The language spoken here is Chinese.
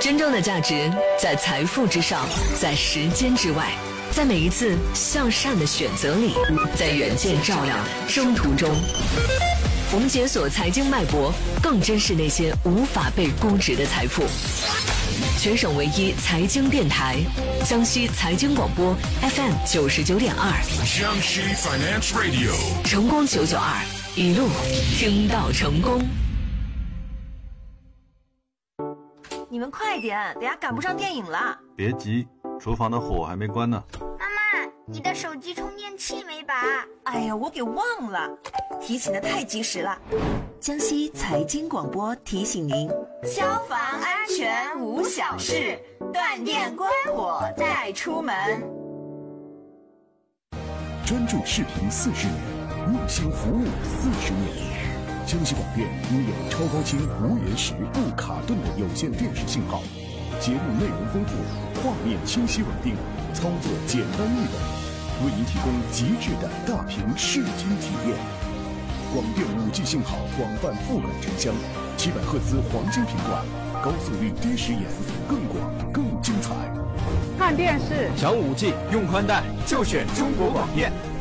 真正的价值在财富之上，在时间之外，在每一次向善的选择里，在远见照亮的征途中。我们解锁财经脉搏，更珍视那些无法被估值的财富。全省唯一财经电台，江西财经广播 FM 99.2， 江西 Finance Radio， 成功992，一路听到成功。 你们快点，等下赶不上电影了。 别急，厨房的火还没关呢。 妈妈，你的手机充电器没拔？ 哎呀，我给忘了，提醒的太及时了。江西财经广播提醒您：消防安全无小事，断电关火再出门。 专注视频40年，用心服务40年。江西广电拥有超高清、无延时、不卡顿的有线电视信号，节目内容丰富，画面清晰稳定，操作简单易懂，为您提供极致的大屏视听体验。广电5G 信号广泛覆盖城乡，700赫兹黄金频段，高速率低时延，更广更精彩。 看电视想5G用宽带就选中国广电。